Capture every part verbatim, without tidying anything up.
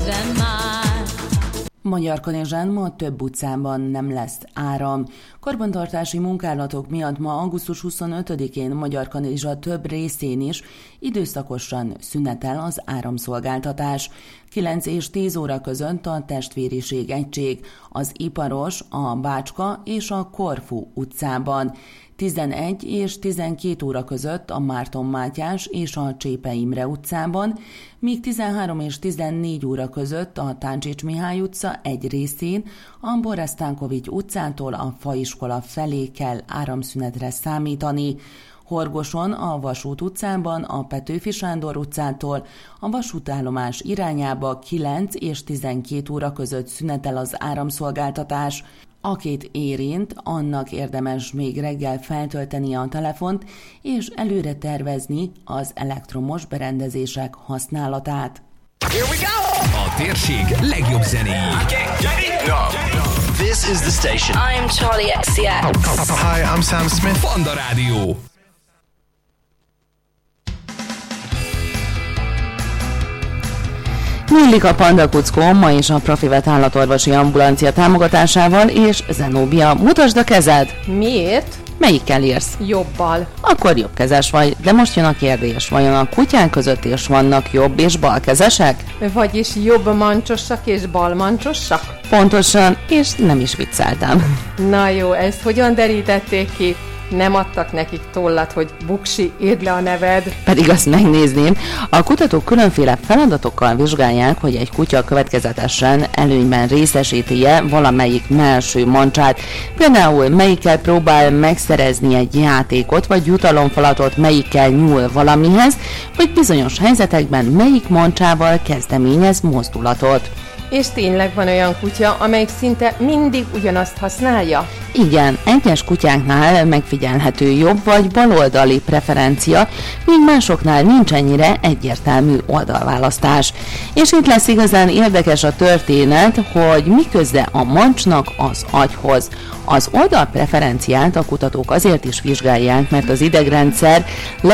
Magyarkanizsán ma több utcában nem lesz áram. Karbantartási munkálatok miatt ma augusztus huszonötödikén Magyarkanizsa több részén is időszakosan szünetel az áramszolgáltatás. kilenc és tíz óra között a Testvériség egység, az Iparos, a Bácska és a Korfu utcában. tizenegy és tizenkét óra között a Márton Mátyás és a Csépe Imre utcában, míg tizenhárom és tizennégy óra között a Táncsics Mihály utca egy részén, a Boresztánkovics utcától a Faiskola felé kell áramszünetre számítani. Horgoson, a Vasút utcában, a Petőfi Sándor utcától a vasútállomás irányába kilenc és tizenkét óra között szünetel az áramszolgáltatás. Akit érint, annak érdemes még reggel feltölteni a telefont és előre tervezni az elektromos berendezések használatát. Here we go! A térség legjobb zenéi. This is the station. I'm Charlie X C X. Hi, I'm Sam Smith. Panda Rádió. Nyílik a Panda Kuckó ma is a Profivet állatorvosi ambulancia támogatásával, és Zenóbia, mutasd a kezed! Miért? Melyikkel írsz? Jobbal. Akkor jobbkezes vagy, de most jön a kérdés, vajon a kutyák között is vannak jobb és balkezesek? Vagyis jobb mancsosak és bal mancsosak? Pontosan, és nem is vicceltem. Na jó, ezt hogyan derítették ki? Nem adtak nekik tollat, hogy Buksi, írd le a neved. Pedig azt megnézném. A kutatók különféle feladatokkal vizsgálják, hogy egy kutya következetesen előnyben részesíti-e valamelyik mellső mancsát. Például melyikkel próbál megszerezni egy játékot, vagy jutalomfalatot, melyikkel nyúl valamihez, vagy bizonyos helyzetekben melyik mancsával kezdeményez mozdulatot. És tényleg van olyan kutya, amelyik szinte mindig ugyanazt használja? Igen, egyes kutyáknál megfigyelhető jobb vagy baloldali preferencia, míg másoknál nincs ennyire egyértelmű oldalválasztás. És itt lesz igazán érdekes a történet, hogy mi köze a mancsnak az agyhoz. Az oldalpreferenciát a kutatók azért is vizsgálják, mert az idegrendszer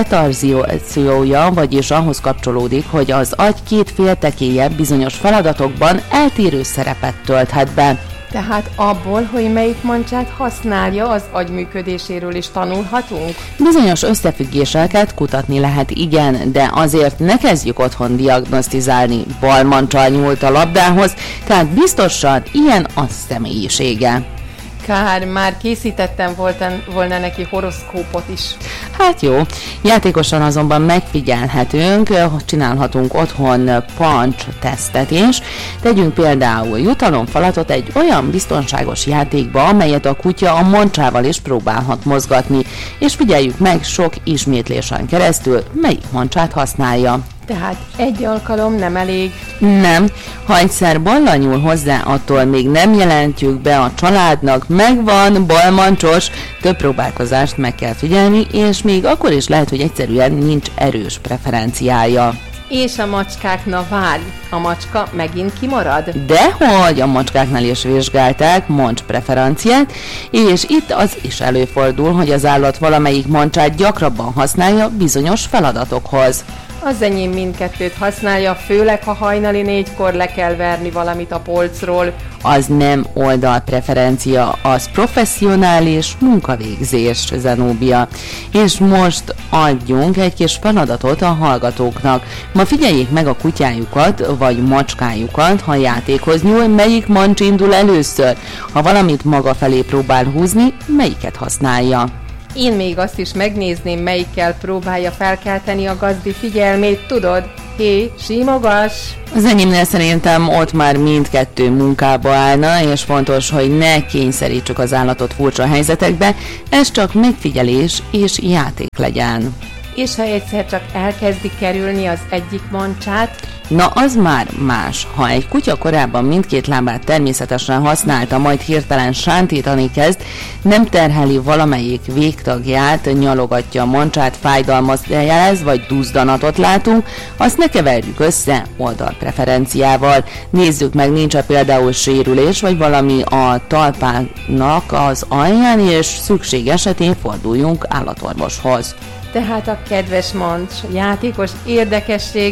letarziója, vagyis ahhoz kapcsolódik, hogy az agy két féltekéje bizonyos feladatokban eltérő szerepet tölthet be. Tehát abból, hogy melyik mancsát használja, az agy működéséről is tanulhatunk? Bizonyos összefüggéseket kutatni lehet, igen, de azért ne kezdjük otthon diagnosztizálni. Bal mancsal nyúlt a labdához, tehát biztosan ilyen a személyisége. Kár, már készítettem volna neki horoszkópot is. Hát jó, játékosan azonban megfigyelhetünk, csinálhatunk otthon punch tesztet is. Tegyünk például jutalomfalatot egy olyan biztonságos játékba, amelyet a kutya a mancsával is próbálhat mozgatni, és figyeljük meg sok ismétlésen keresztül, melyik mancsát használja. Tehát egy alkalom nem elég? Nem. Ha egyszer ballal nyúl hozzá, attól még nem jelentjük be a családnak, megvan, balmancsos, több próbálkozást meg kell figyelni, és még akkor is lehet, hogy egyszerűen nincs erős preferenciája. És a macskáknak várj, a macska megint kimarad? Dehogy, a macskáknál is vizsgálták mancs preferenciát, és itt az is előfordul, hogy az állat valamelyik mancsát gyakrabban használja bizonyos feladatokhoz. Az enyém mindkettőt használja, főleg ha hajnali négykor le kell verni valamit a polcról. Az nem oldalpreferencia, az professzionális munkavégzés, Zenóbia. És most adjunk egy kis feladatot a hallgatóknak. Ma figyeljék meg a kutyájukat, vagy macskájukat, ha játékhoz nyúl, melyik mancs indul először. Ha valamit maga felé próbál húzni, melyiket használja. Én még azt is megnézném, melyikkel próbálja felkelteni a gazdi figyelmét, tudod? Hé, simogass! Az enyémnél szerintem ott már mindkettő munkába állna, és fontos, hogy ne kényszerítsük az állatot furcsa helyzetekbe, ez csak megfigyelés és játék legyen. És ha egyszer csak elkezdi kerülni az egyik mancsát? Na, az már más. Ha egy kutya korábban mindkét lábát természetesen használta, majd hirtelen sántítani kezd, nem terheli valamelyik végtagját, nyalogatja a mancsát, fájdalmat jelez, vagy duzzanatot látunk, azt ne keverjük össze oldalpreferenciával. Nézzük meg, nincs-e például sérülés, vagy valami a talpának az alján, és szükség esetén forduljunk állatorvoshoz. Tehát a kedves mancs, játékos érdekesség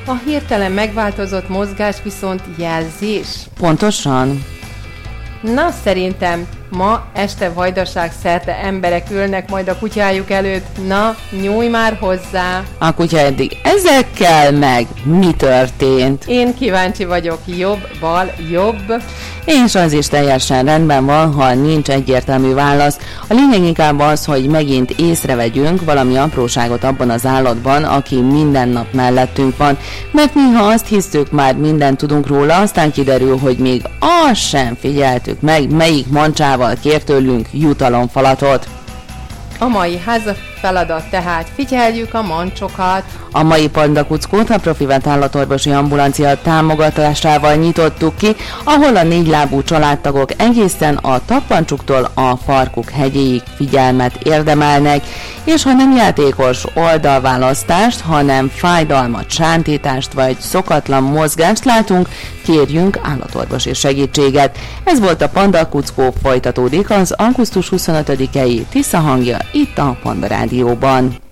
A hirtelen megváltozott mozgás viszont jelzés. Pontosan. Na, szerintem ma este vajdaság szerte emberek ülnek majd a kutyájuk előtt. Na, nyújj már hozzá! A kutya eddig ezekkel meg mi történt? Én kíváncsi vagyok. Jobb, bal, jobb. És az is teljesen rendben van, ha nincs egyértelmű válasz. A lényeg inkább az, hogy megint észrevegyünk valami apróságot abban az állatban, aki minden nap mellettünk van. Mert néha azt hisztük, már mindent tudunk róla, aztán kiderül, hogy még azt sem figyeltük meg, melyik mancsával kér tőlünk jutalomfalatot. A mai háza feladat tehát figyeljük a mancsokat. A mai pandakuckót a Profivet állatorvosi ambulancia támogatásával nyitottuk ki, ahol a négylábú családtagok egészen a tappancsuktól a farkuk hegyéig figyelmet érdemelnek, és ha nem játékos oldalválasztást, hanem fájdalmat, sántítást vagy szokatlan mozgást látunk, kérjünk állatorvosi segítséget. Ez volt a Pandakuckó, folytatódik az augusztus huszonötödikei Tisza hangja itt a Panda Rádióban.